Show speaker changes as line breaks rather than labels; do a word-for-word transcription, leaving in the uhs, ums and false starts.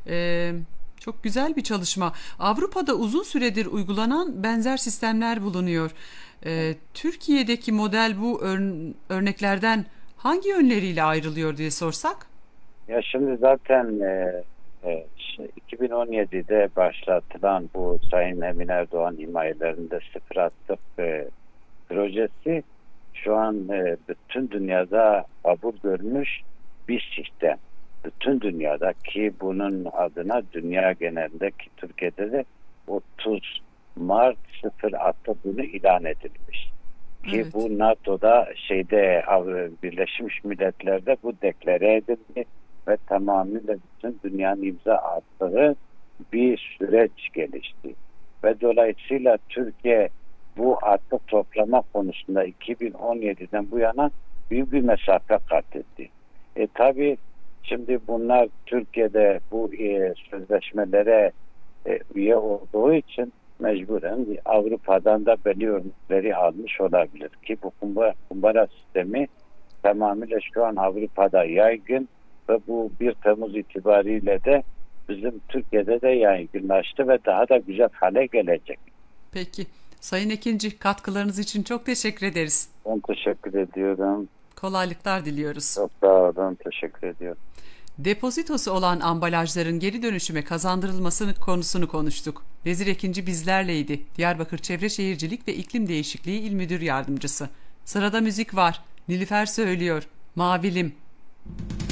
Ee, Çok güzel bir çalışma. Avrupa'da uzun süredir uygulanan benzer sistemler bulunuyor. Ee, Türkiye'deki model bu ör- örneklerden hangi yönleriyle ayrılıyor diye sorsak?
Ya şimdi zaten e, e, ş- iki bin on yedide başlatılan bu Sayın Emin Erdoğan himayelerinde sıfır atık e, projesi şu an e, bütün dünyada kabul görmüş bir sistem. Bütün dünyada ki bunun adına dünya genelinde ki Türkiye'de de otuz Mart sıfır atık günü ilan edilmiş. Ki
Evet.
bu NATO'da şeyde Avru- Birleşmiş Milletler'de bu deklare edildi ve tamamıyla bütün dünyanın imza attığı bir süreç gelişti. Ve dolayısıyla Türkiye bu atık toplama konusunda iki bin on yediden bu yana büyük bir mesafe kat etti. E tabi şimdi bunlar Türkiye'de bu e, sözleşmelere e, üye olduğu için mecburen Avrupa'dan da belli örnekleri almış olabilir ki bu kumbara, kumbara sistemi tamamıyla şu an Avrupa'da yaygın ve bu bir Temmuz itibariyle de bizim Türkiye'de de yaygınlaştı ve daha da güzel hale gelecek.
Peki. Sayın Ekinci, katkılarınız için çok teşekkür ederiz.
Ben teşekkür ediyorum.
Kolaylıklar diliyoruz.
Çok sağ olun. Teşekkür ediyorum.
Depozitosu olan ambalajların geri dönüşüme kazandırılmasını konusunu konuştuk. Vezir Ekinci bizlerleydi. Diyarbakır Çevre Şehircilik ve İklim Değişikliği İl Müdür Yardımcısı. Sırada müzik var. Nilüfer söylüyor. Mavilim.